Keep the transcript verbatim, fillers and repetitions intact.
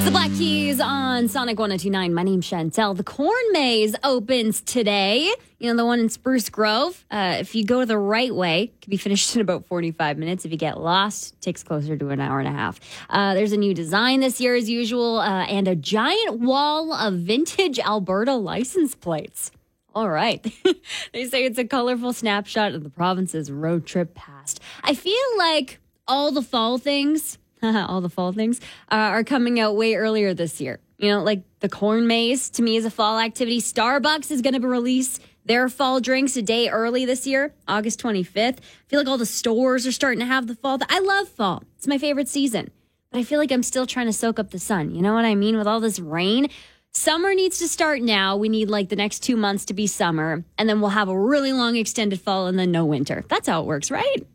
The Black Keys on Sonic one oh two point nine. My name's Chantel. The Corn Maze opens today. You know, the one in Spruce Grove. Uh, if you go the right way, it can be finished in about forty-five minutes. If you get lost, it takes closer to an hour and a half. Uh, there's a new design this year as usual, uh, and a giant wall of vintage Alberta license plates. All right. They say it's a colorful snapshot of the province's road trip past. I feel like all the fall things... all the fall things uh, are coming out way earlier this year. You know, like the Corn Maze, to me, is a fall activity. Starbucks is going to release their fall drinks a day early this year, August twenty-fifth. I feel like all the stores are starting to have the fall. I love fall. It's my favorite season. But I feel like I'm still trying to soak up the sun. You know what I mean? With all this rain, summer needs to start now. We need like the next two months to be summer. And then we'll have a really long extended fall and then no winter. That's how it works, right?